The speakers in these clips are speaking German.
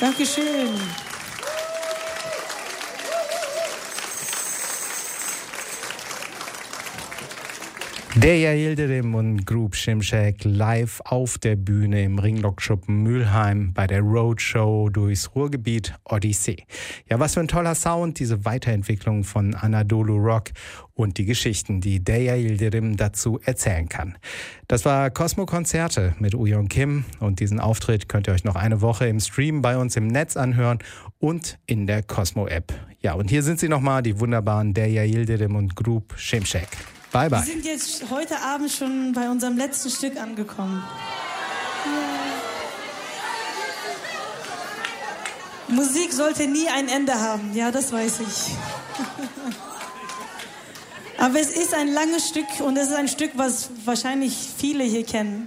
Dankeschön. Deja Yildirim und Group Şimşek live auf der Bühne im Ringlockschuppen Mülheim bei der Roadshow durchs Ruhrgebiet Odyssee. Ja, was für ein toller Sound, diese Weiterentwicklung von Anadolu Rock und die Geschichten, die Deja Yildirim dazu erzählen kann. Das war Cosmo Konzerte mit Uyon Kim und diesen Auftritt könnt ihr euch noch eine Woche im Stream bei uns im Netz anhören und in der Cosmo App. Ja, und hier sind sie nochmal, die wunderbaren Deja Yildirim und Group Şimşek. Bye, bye. Wir sind jetzt heute Abend schon bei unserem letzten Stück angekommen. Ja. Musik sollte nie ein Ende haben, ja, das weiß ich. Aber es ist ein langes Stück und es ist ein Stück, was wahrscheinlich viele hier kennen.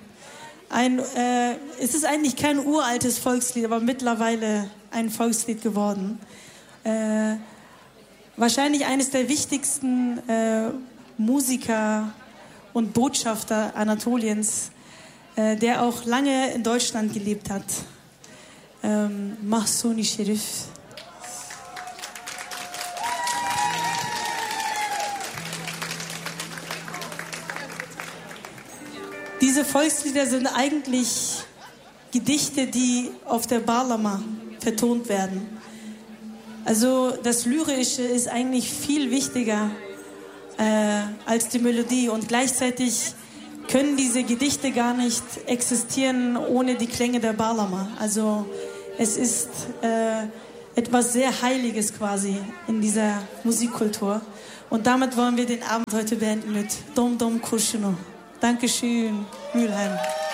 Es ist eigentlich kein uraltes Volkslied, aber mittlerweile ein Volkslied geworden. Wahrscheinlich eines der wichtigsten Musiker und Botschafter Anatoliens, der auch lange in Deutschland gelebt hat. Mahsuni Şerif. Diese Volkslieder sind eigentlich Gedichte, die auf der Bağlama vertont werden. Also das Lyrische ist eigentlich viel wichtiger als die Melodie und gleichzeitig können diese Gedichte gar nicht existieren ohne die Klänge der Bağlama. Also es ist etwas sehr Heiliges quasi in dieser Musikkultur und damit wollen wir den Abend heute beenden mit Dom Dom Kurşunu. Dankeschön, Mülheim.